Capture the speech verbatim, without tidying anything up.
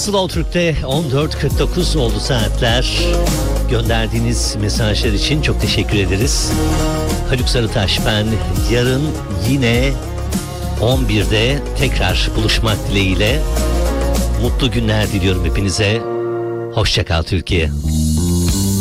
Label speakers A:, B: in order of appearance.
A: Slow Türk'te on dört kırk dokuz oldu saatler. Gönderdiğiniz mesajlar için çok teşekkür ederiz. Haluk Sarıtaş ben. Yarın yine on birde tekrar buluşmak dileğiyle. Mutlu günler diliyorum hepinize. Hoşça kal Türkiye.